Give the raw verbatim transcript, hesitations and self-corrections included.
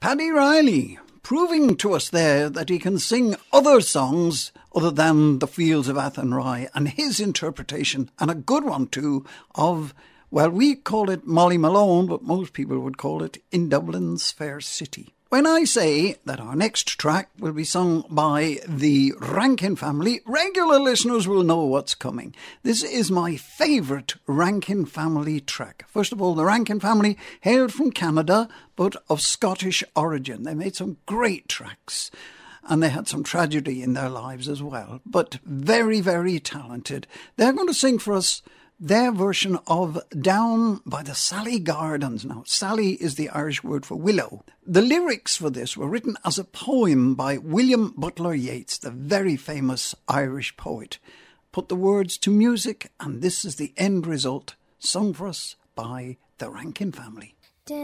Paddy Riley, proving to us there that he can sing other songs other than The Fields of Athenry, and his interpretation, and a good one too, of, well, we call it Molly Malone, but most people would call it In Dublin's Fair City. When I say that our next track will be sung by the Rankin family, regular listeners will know what's coming. This is my favourite Rankin family track. First of all, the Rankin family hailed from Canada, but of Scottish origin. They made some great tracks, and they had some tragedy in their lives as well, but very, very talented. They're going to sing for us their version of Down by the Sally Gardens. Now, Sally is the Irish word for willow. The lyrics for this were written as a poem by William Butler Yeats, the very famous Irish poet. Put the words to music, and this is the end result, sung for us by the Rankin family.